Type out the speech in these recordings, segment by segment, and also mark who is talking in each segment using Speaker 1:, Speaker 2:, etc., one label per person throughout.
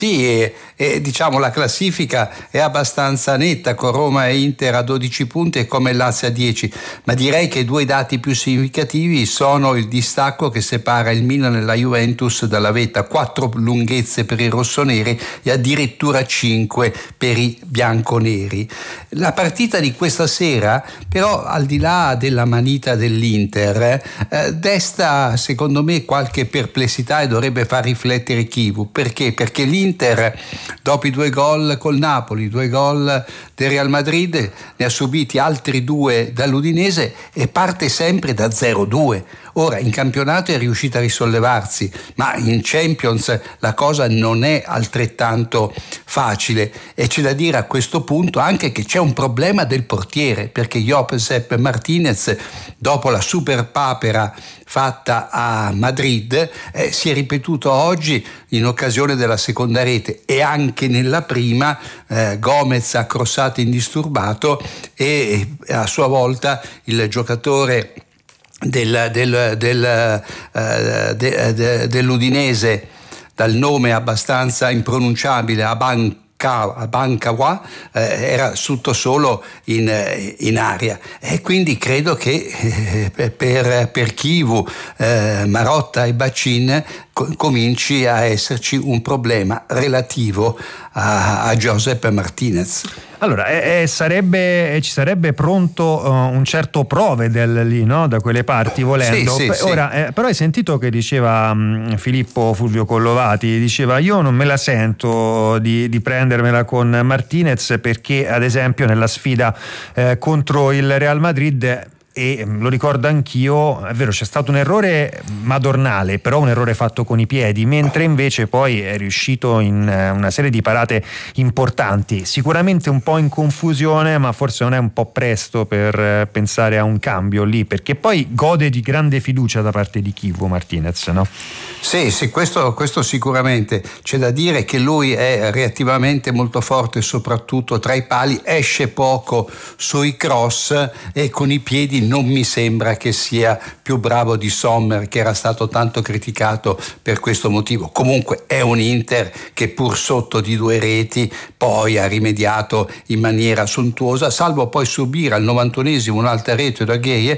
Speaker 1: Sì, diciamo la classifica è abbastanza netta, con Roma e Inter a 12 punti e come Lazio a 10, ma direi che i due dati più significativi sono il distacco che separa il Milan e la Juventus dalla vetta, 4 lunghezze per i rossoneri e addirittura 5 per i bianconeri. La partita di questa sera, però, al di là della manita dell'Inter, desta secondo me qualche perplessità e dovrebbe far riflettere Chivu. Perché? Perché l'Inter, dopo i 2 gol col Napoli, 2 gol del Real Madrid, ne ha subiti altri 2 dall'Udinese e parte sempre da 0-2. Ora in campionato è riuscita a risollevarsi, ma in Champions la cosa non è altrettanto facile, e c'è da dire a questo punto anche che c'è un problema del portiere, perché Josep Martinez, dopo la super papera fatta a Madrid, si è ripetuto oggi in occasione della seconda rete, e anche nella prima Gomez ha crossato indisturbato e a sua volta il giocatore dell'Udinese, dal nome abbastanza impronunciabile, Abankawa, era tutto solo in aria, e quindi credo che per Chivu, Marotta e Bacin cominci a esserci un problema relativo a Josep Martinez.
Speaker 2: Allora, ci sarebbe pronto un certo Provedel lì, no? Da quelle parti, volendo.
Speaker 1: Sì.
Speaker 2: Ora, però hai sentito che diceva Filippo Fulvio Collovati, diceva: io non me la sento di prendermela con Martinez, perché ad esempio nella sfida contro il Real Madrid, e lo ricordo anch'io, è vero, c'è stato un errore madornale, però un errore fatto con i piedi, mentre invece poi è riuscito in una serie di parate importanti, sicuramente un po' in confusione, ma forse non è un po' presto per pensare a un cambio lì, perché poi gode di grande fiducia da parte di Chivu Martinez, no?
Speaker 1: Sì, questo sicuramente. C'è da dire che lui è reattivamente molto forte, soprattutto tra i pali, esce poco sui cross e con i piedi non mi sembra che sia più bravo di Sommer, che era stato tanto criticato per questo motivo. Comunque è un Inter che pur sotto di 2 reti poi ha rimediato in maniera sontuosa, salvo poi subire al 91esimo un'altra rete da Gueye,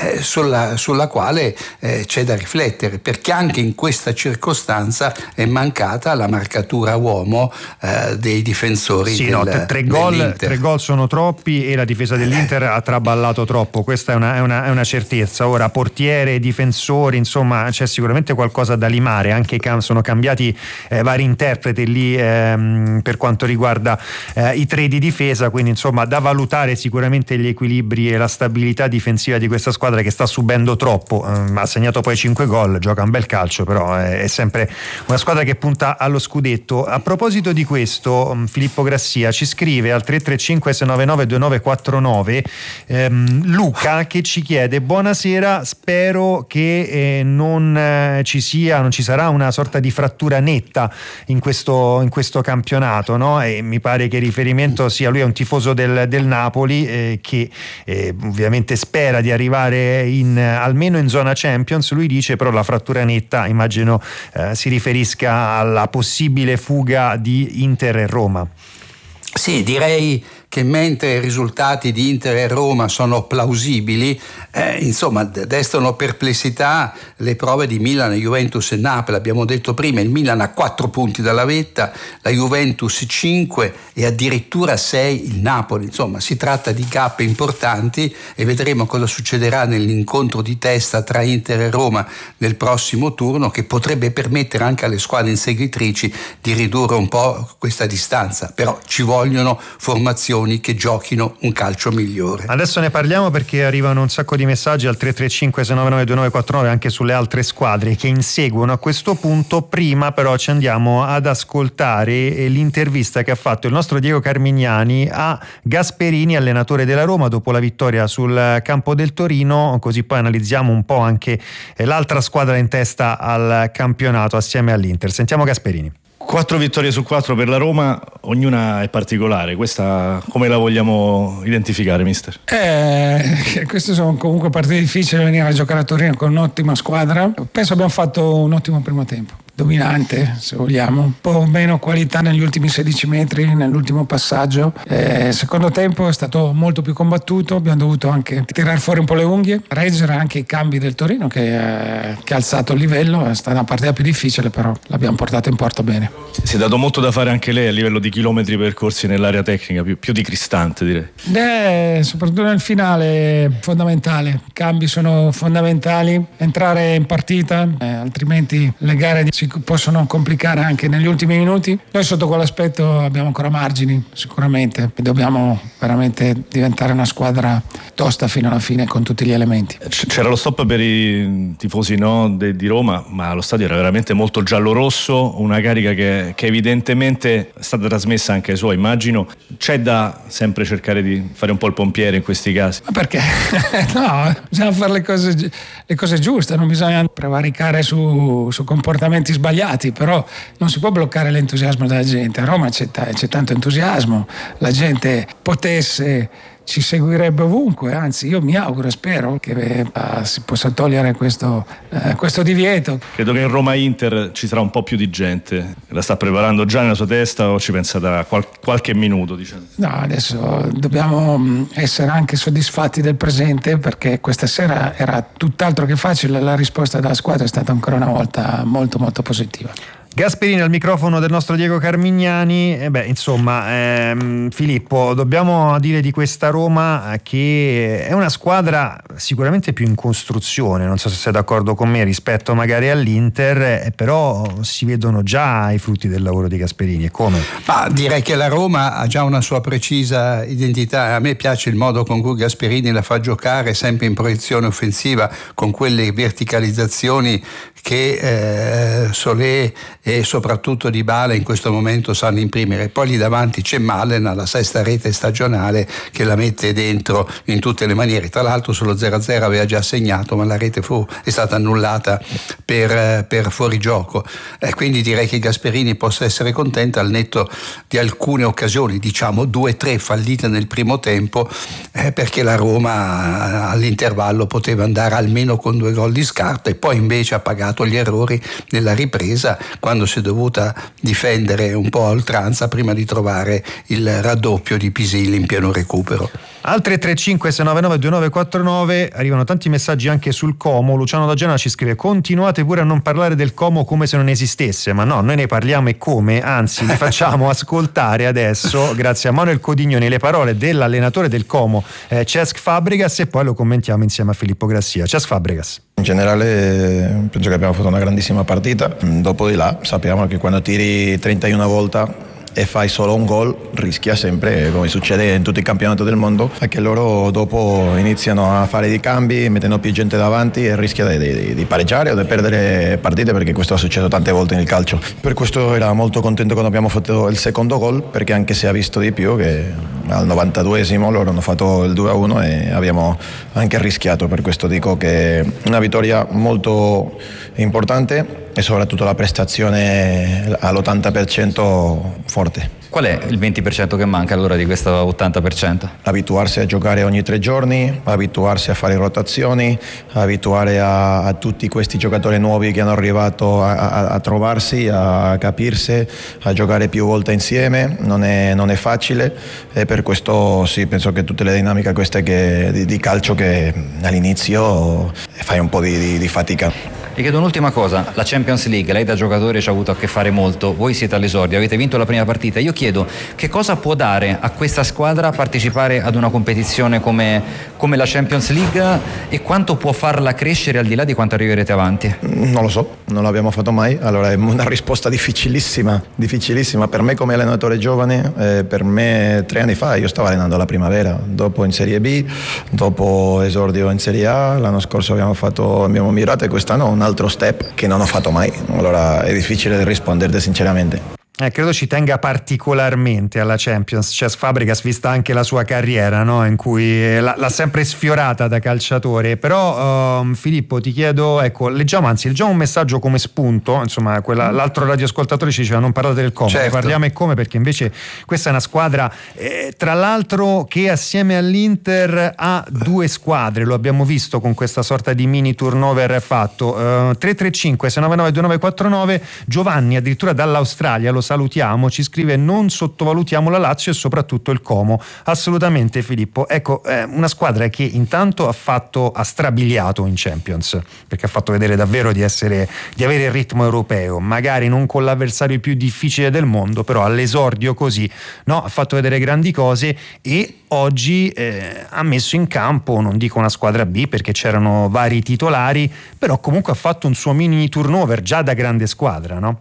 Speaker 1: sulla quale c'è da riflettere, perché anche in questa circostanza è mancata la marcatura uomo dei difensori.
Speaker 2: Sì, tre gol sono troppi e la difesa dell'Inter ha traballato troppo, questa è una certezza. Ora, portiere, difensori, insomma c'è sicuramente qualcosa da limare, anche sono cambiati vari interpreti lì per quanto riguarda i 3 di difesa, quindi insomma da valutare sicuramente gli equilibri e la stabilità difensiva di questa squadra che sta subendo troppo. Ha segnato poi 5 gol, gioca un bel calcio, però è sempre una squadra che punta allo scudetto. A proposito di questo, Filippo Grassia ci scrive al 335 699 2949 Luca, che ci chiede: buonasera, spero che non ci sarà una sorta di frattura netta in questo campionato, no? E mi pare che il riferimento sia, lui è un tifoso del Napoli, che ovviamente spera di arrivare almeno in zona Champions. Lui dice però la frattura netta, immagino si riferisca alla possibile fuga di Inter e Roma.
Speaker 1: Sì, direi che mentre i risultati di Inter e Roma sono plausibili, insomma destano perplessità le prove di Milan, Juventus e Napoli. Abbiamo detto prima, il Milan ha 4 punti dalla vetta, la Juventus 5 e addirittura 6 il Napoli. Insomma, si tratta di gap importanti e vedremo cosa succederà nell'incontro di testa tra Inter e Roma nel prossimo turno, che potrebbe permettere anche alle squadre inseguitrici di ridurre un po' questa distanza. Però ci vogliono formazioni che giochino un calcio migliore.
Speaker 2: Adesso ne parliamo, perché arrivano un sacco di messaggi al 335 699 2949 anche sulle altre squadre che inseguono a questo punto. Prima però ci andiamo ad ascoltare l'intervista che ha fatto il nostro Diego Carmignani a Gasperini, allenatore della Roma, dopo la vittoria sul campo del Torino, così poi analizziamo un po' anche l'altra squadra in testa al campionato assieme all'Inter. Sentiamo Gasperini.
Speaker 3: 4 vittorie su 4 per la Roma, ognuna è particolare. Questa come la vogliamo identificare, mister?
Speaker 4: Queste sono comunque partite difficili, venire a giocare a Torino con un'ottima squadra. Penso abbiamo fatto un ottimo primo tempo. dominante, se vogliamo, un po' meno qualità negli ultimi 16 metri, nell'ultimo passaggio. Secondo tempo è stato molto più combattuto, abbiamo dovuto anche tirare fuori un po' le unghie, reggere anche i cambi del Torino che ha alzato il livello. È stata una partita più difficile, però l'abbiamo portata in porto bene.
Speaker 3: Si è dato molto da fare anche lei a livello di chilometri percorsi nell'area tecnica, più di Cristante, direi.
Speaker 4: Soprattutto nel finale fondamentale, i cambi sono fondamentali, entrare in partita, altrimenti le gare si possono complicare anche negli ultimi minuti. Noi sotto quell'aspetto abbiamo ancora margini, sicuramente, dobbiamo veramente diventare una squadra tosta fino alla fine con tutti gli elementi.
Speaker 3: C'era lo stop per i tifosi di Roma, ma lo stadio era veramente molto giallo-rosso, una carica che evidentemente è stata trasmessa anche ai suoi, immagino. C'è da sempre cercare di fare un po' il pompiere in questi casi?
Speaker 4: Ma perché? No, bisogna fare le cose giuste, non bisogna prevaricare su comportamenti sbagliati, però non si può bloccare l'entusiasmo della gente. A Roma c'è tanto entusiasmo, la gente ci seguirebbe ovunque, anzi io mi auguro e spero che si possa togliere questo divieto.
Speaker 3: Credo che in Roma-Inter ci sarà un po' più di gente, la sta preparando già nella sua testa o ci pensa da qualche minuto, diciamo?
Speaker 4: No, adesso dobbiamo essere anche soddisfatti del presente, perché questa sera era tutt'altro che facile, la risposta della squadra è stata ancora una volta molto molto positiva.
Speaker 2: Gasperini al microfono del nostro Diego Carmignani. Filippo, dobbiamo dire di questa Roma che è una squadra sicuramente più in costruzione, non so se sei d'accordo con me, rispetto magari all'Inter, però si vedono già i frutti del lavoro di Gasperini. E come?
Speaker 1: Direi che la Roma ha già una sua precisa identità. A me piace il modo con cui Gasperini la fa giocare, sempre in proiezione offensiva, con quelle verticalizzazioni che Solé e soprattutto Dybala in questo momento sanno imprimere. Poi lì davanti c'è Malen alla 6ª rete stagionale che la mette dentro in tutte le maniere. Tra l'altro sullo 0-0 aveva già segnato, ma la rete è stata annullata per fuorigioco. Quindi direi che Gasperini possa essere contento al netto di alcune occasioni, diciamo 2-3 fallite nel primo tempo, perché la Roma all'intervallo poteva andare almeno con 2 gol di scarto, e poi invece ha pagato gli errori nella ripresa, quando si è dovuta difendere un po' a oltranza prima di trovare il raddoppio di Pisilli in pieno recupero.
Speaker 2: Altre 356992949, arrivano tanti messaggi anche sul Como. Luciano da Genova ci scrive: continuate pure a non parlare del Como come se non esistesse. Ma no, noi ne parliamo, e come, anzi vi facciamo ascoltare adesso, grazie a Manuel Codignoni, le parole dell'allenatore del Como, Cesc Fabregas, e poi lo commentiamo insieme a Filippo Grassia. Cesc Fabregas.
Speaker 5: In generale penso che abbiamo fatto una grandissima partita. Dopo di là sappiamo che quando tiri 31 volte e fai solo un gol rischia sempre, come succede in tutti i campionati del mondo, che loro dopo iniziano a fare dei cambi mettendo più gente davanti e rischia di pareggiare o di perdere partite, perché questo è successo tante volte nel calcio. Per questo era molto contento quando abbiamo fatto il secondo gol, perché anche se ha visto di più che al 92esimo loro hanno fatto il 2-1 e abbiamo anche rischiato. Per questo dico che è una vittoria molto importante e soprattutto la prestazione all'80% forte.
Speaker 6: Qual è il 20% che manca allora di questo 80%?
Speaker 5: Abituarsi a giocare ogni 3 giorni, abituarsi a fare rotazioni, abituare a tutti questi giocatori nuovi che hanno arrivato a trovarsi, a capirsi, a giocare più volte insieme. Non è facile, e per questo sì, penso che tutte le dinamiche queste di calcio che all'inizio fai un po' di fatica.
Speaker 6: Vi chiedo un'ultima cosa, la Champions League, lei da giocatore ci ha avuto a che fare molto, voi siete all'esordio, avete vinto la prima partita. Io chiedo che cosa può dare a questa squadra partecipare ad una competizione come la Champions League, e quanto può farla crescere al di là di quanto arriverete avanti?
Speaker 5: Non lo so, non l'abbiamo fatto mai, allora è una risposta difficilissima per me come allenatore giovane. Per me 3 anni fa io stavo allenando la Primavera, dopo in Serie B, dopo esordio in Serie A, l'anno scorso abbiamo mirato, e quest'anno un altro step che non ho fatto mai, allora è difficile risponderti sinceramente.
Speaker 2: Credo ci tenga particolarmente alla Champions. Cesc Fabregas, vista anche la sua carriera, no? In cui l'ha sempre sfiorata da calciatore. Però Filippo, ti chiedo, ecco, leggiamo un messaggio come spunto, insomma, l'altro radioascoltatore ci diceva non parlate del Como,
Speaker 1: certo.
Speaker 2: Parliamo e come, perché invece questa è una squadra tra l'altro che assieme all'Inter ha due squadre, lo abbiamo visto con questa sorta di mini turnover fatto. 335 699 2949, Giovanni addirittura dall'Australia, lo salutiamo, ci scrive: non sottovalutiamo la Lazio e soprattutto il Como. Assolutamente, Filippo. Ecco, una squadra che intanto ha strabiliato in Champions, perché ha fatto vedere davvero di avere il ritmo europeo, magari non con l'avversario più difficile del mondo, però all'esordio così, no, ha fatto vedere grandi cose e oggi ha messo in campo, non dico una squadra B perché c'erano vari titolari, però comunque ha fatto un suo mini turnover già da grande squadra, no?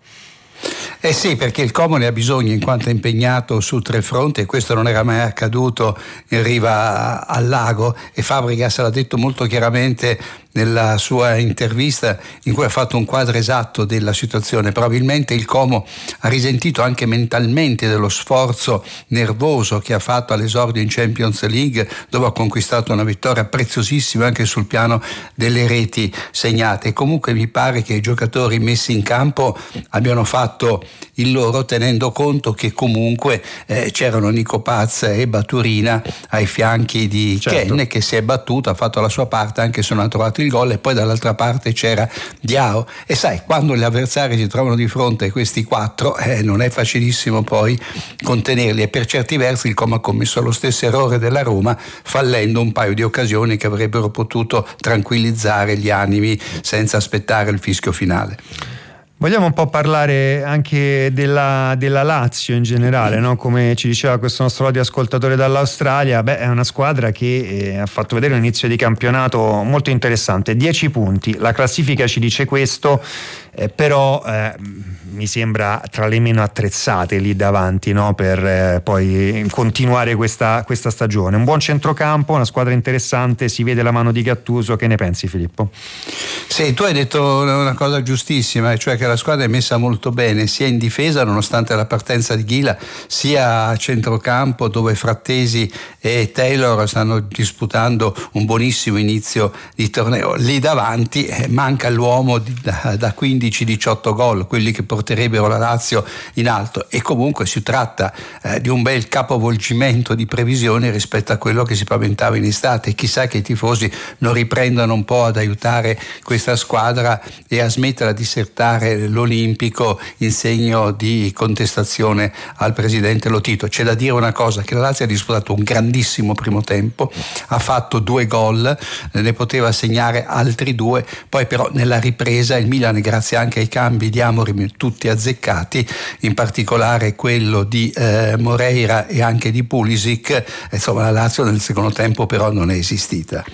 Speaker 1: Eh sì, perché il Como ne ha bisogno in quanto è impegnato su 3 fronti e questo non era mai accaduto in riva al lago, e Fabregas l'ha detto molto chiaramente nella sua intervista in cui ha fatto un quadro esatto della situazione. Probabilmente il Como ha risentito anche mentalmente dello sforzo nervoso che ha fatto all'esordio in Champions League, dove ha conquistato una vittoria preziosissima anche sul piano delle reti segnate, e comunque mi pare che i giocatori messi in campo abbiano fatto il loro, tenendo conto che comunque c'erano Nico Paz e Baturina ai fianchi di Ken, che si è battuto, ha fatto la sua parte anche se non ha trovato il gol, e poi dall'altra parte c'era Diao, e sai, quando gli avversari si trovano di fronte a questi 4 non è facilissimo poi contenerli, e per certi versi il Como ha commesso lo stesso errore della Roma, fallendo un paio di occasioni che avrebbero potuto tranquillizzare gli animi senza aspettare il fischio finale.
Speaker 2: Vogliamo un po' parlare anche della Lazio in generale, no? Come ci diceva questo nostro radioascoltatore dall'Australia, è una squadra che ha fatto vedere un inizio di campionato molto interessante, 10 punti, la classifica ci dice questo, però mi sembra tra le meno attrezzate lì davanti, no? Per poi continuare questa stagione. Un buon centrocampo, una squadra interessante, si vede la mano di Gattuso. Che ne pensi, Filippo?
Speaker 1: Sì, tu hai detto una cosa giustissima, cioè che la squadra è messa molto bene sia in difesa, nonostante la partenza di Ghila, sia a centrocampo, dove Frattesi e Taylor stanno disputando un buonissimo inizio di torneo. Lì davanti manca l'uomo da 15-18 gol, quelli che porterebbero la Lazio in alto, e comunque si tratta di un bel capovolgimento di previsioni rispetto a quello che si paventava in estate. Chissà che i tifosi non riprendano un po' ad aiutare questa squadra e a smettere di dissertare l'Olimpico in segno di contestazione al presidente Lotito. C'è da dire una cosa, che la Lazio ha disputato un grandissimo primo tempo, ha fatto 2 gol, ne poteva segnare altri 2, poi però nella ripresa il Milan, grazie anche ai cambi di Amorim tutti azzeccati, in particolare quello di Moreira e anche di Pulisic, insomma la Lazio nel secondo tempo però non è esistita.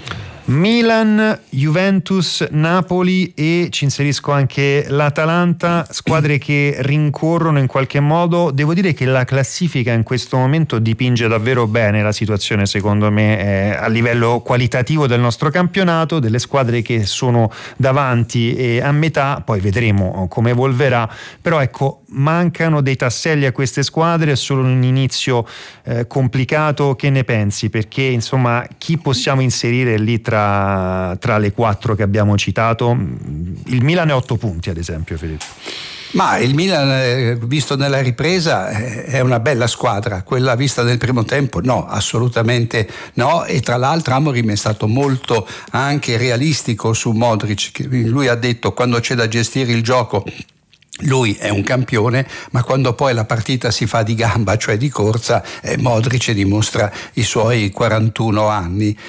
Speaker 2: Milan, Juventus, Napoli e ci inserisco anche l'Atalanta, squadre che rincorrono in qualche modo. Devo dire che la classifica in questo momento dipinge davvero bene la situazione, secondo me, a livello qualitativo del nostro campionato, delle squadre che sono davanti e a metà, poi vedremo come evolverà, però ecco, mancano dei tasselli a queste squadre, è solo un inizio complicato. Che ne pensi? Perché insomma, chi possiamo inserire lì tra le 4 che abbiamo citato? Il Milan è 8 punti, ad esempio, Filippo.
Speaker 1: Ma il Milan, visto nella ripresa, è una bella squadra. Quella vista nel primo tempo no, assolutamente no, e tra l'altro Amorim è stato molto anche realistico su Modric. Lui ha detto: quando c'è da gestire il gioco lui è un campione, ma quando poi la partita si fa di gamba, cioè di corsa, Modric dimostra i suoi 41 anni.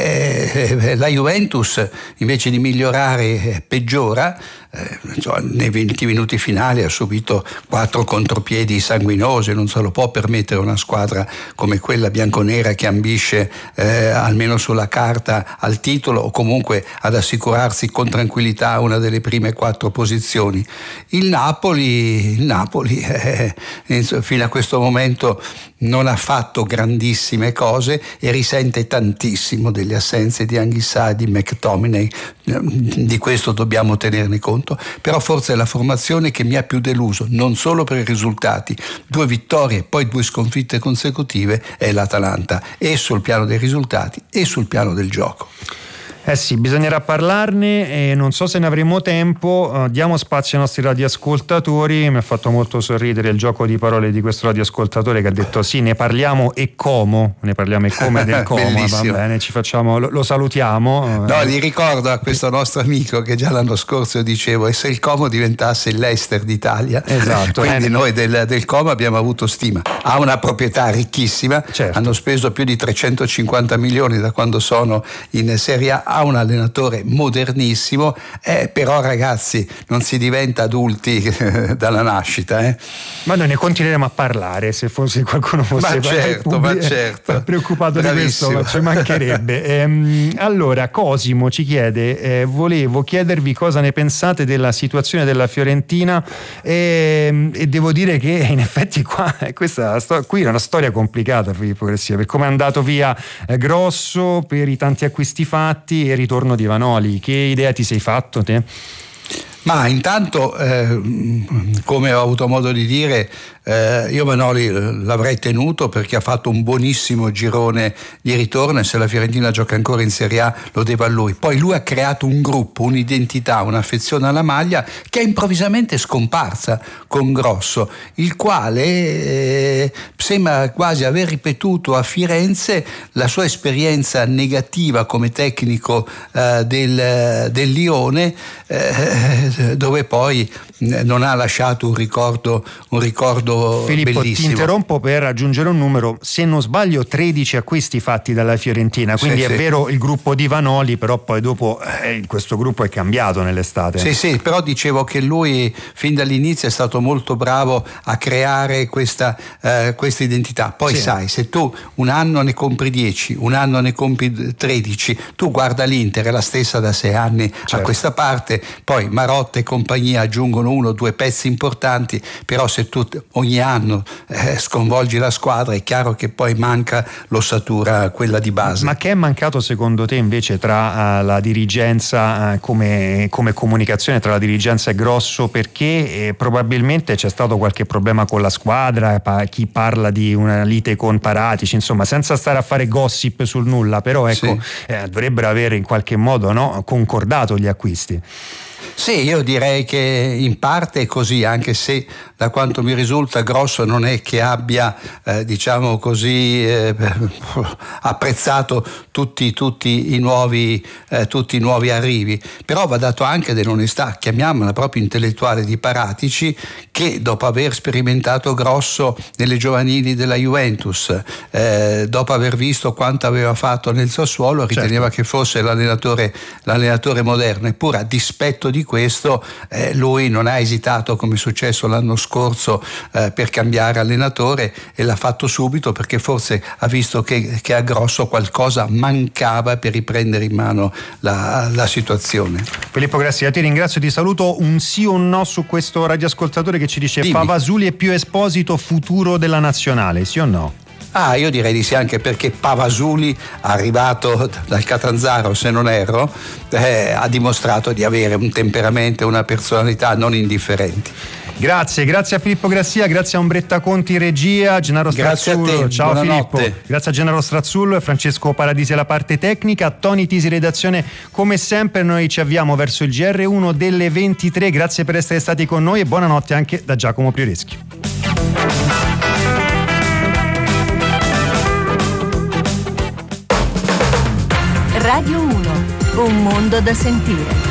Speaker 1: La Juventus invece di migliorare peggiora. Nei 20 minuti finali ha subito 4 contropiedi sanguinosi, non se lo può permettere una squadra come quella bianconera che ambisce almeno sulla carta al titolo, o comunque ad assicurarsi con tranquillità una delle prime 4 posizioni. Il Napoli fino a questo momento non ha fatto grandissime cose e risente tantissimo delle assenze di Anghissà e di McTominay. di questo dobbiamo tenerne conto, però forse è la formazione che mi ha più deluso, non solo per i risultati, 2 vittorie e poi 2 sconfitte consecutive, è l'Atalanta, e sul piano dei risultati e sul piano del gioco.
Speaker 2: Eh sì, bisognerà parlarne e non so se ne avremo tempo. Diamo spazio ai nostri radioascoltatori. Mi ha fatto molto sorridere il gioco di parole di questo radioascoltatore che ha detto sì, ne parliamo e come del Como. Va bene, ci facciamo, lo salutiamo.
Speaker 1: No, gli ricordo a questo nostro amico che già l'anno scorso dicevo, e se il Como diventasse il Leicester d'Italia.
Speaker 2: Esatto.
Speaker 1: Quindi noi del Como abbiamo avuto stima. Ha una proprietà ricchissima,
Speaker 2: certo.
Speaker 1: Hanno speso più di 350 milioni da quando sono in Serie A. Ha un allenatore modernissimo, però ragazzi non si diventa adulti dalla nascita.
Speaker 2: Ma noi ne continueremo a parlare se qualcuno fosse
Speaker 1: certo.
Speaker 2: preoccupato. Bravissimo. Di questo, ma ci mancherebbe. Allora Cosimo ci chiede, volevo chiedervi cosa ne pensate della situazione della Fiorentina, e devo dire che in effetti qui è una storia complicata, Filippo Grassia, per come è andato via Grosso, per i tanti acquisti fatti e il ritorno di Vanoli. Che idea ti sei fatto te?
Speaker 1: Ma intanto, come ho avuto modo di dire, io Vanoli l'avrei tenuto perché ha fatto un buonissimo girone di ritorno, e se la Fiorentina gioca ancora in Serie A lo deve a lui. Poi lui ha creato un gruppo, un'identità, un'affezione alla maglia che è improvvisamente scomparsa con Grosso, il quale sembra quasi aver ripetuto a Firenze la sua esperienza negativa come tecnico del Lione, dove poi non ha lasciato un ricordo
Speaker 2: Filippo,
Speaker 1: bellissimo.
Speaker 2: Ti interrompo per aggiungere un numero: se non sbaglio 13 acquisti fatti dalla Fiorentina, quindi è vero il gruppo di Vanoli, però poi dopo questo gruppo è cambiato nell'estate.
Speaker 1: Sì, però dicevo che lui fin dall'inizio è stato molto bravo a creare questa identità. Poi sai, se tu un anno ne compri 10, un anno ne compri 13, tu guarda l'Inter, è la stessa da 6 anni a questa parte, poi Marotta e compagnia aggiungono 1 o 2 pezzi importanti, però se tu ogni anno sconvolgi la squadra è chiaro che poi manca l'ossatura, quella di base.
Speaker 2: Ma che è mancato secondo te invece tra la dirigenza come comunicazione tra la dirigenza e Grosso? Perché probabilmente c'è stato qualche problema con la squadra, chi parla di una lite con Paratici, insomma, senza stare a fare gossip sul nulla, però dovrebbero avere in qualche modo concordato gli acquisti.
Speaker 1: Sì, io direi che in parte è così, anche se da quanto mi risulta Grosso non è che abbia apprezzato tutti i nuovi arrivi, però va dato anche dell'onestà, chiamiamola proprio intellettuale, di Paratici, che dopo aver sperimentato Grosso nelle giovanili della Juventus, dopo aver visto quanto aveva fatto nel Sassuolo, riteneva che fosse l'allenatore moderno, eppure a dispetto di questo lui non ha esitato, come è successo l'anno scorso, per cambiare allenatore, e l'ha fatto subito perché forse ha visto che a Grosso qualcosa mancava per riprendere in mano la situazione.
Speaker 2: Filippo Grassia, ti ringrazio, ti saluto. Un sì o un no su questo radioascoltatore che ci dice: dimmi. Pavasuli è più Esposito futuro della nazionale, sì o no?
Speaker 1: Io direi di sì, anche perché Pavasuli, arrivato dal Catanzaro se non erro, ha dimostrato di avere un temperamento e una personalità non indifferenti.
Speaker 2: Grazie a Filippo Grassia, grazie a Ombretta Conti regia, Gennaro Strazzullo.
Speaker 1: Grazie a te,
Speaker 2: ciao
Speaker 1: buonanotte.
Speaker 2: Filippo, grazie a Gennaro Strazzullo e Francesco Paradisi alla parte tecnica, Toni Tisi redazione come sempre. Noi ci avviamo verso il GR1 delle 23, grazie per essere stati con noi e buonanotte anche da Giacomo Prioreschi.
Speaker 7: Radio 1, un mondo da sentire.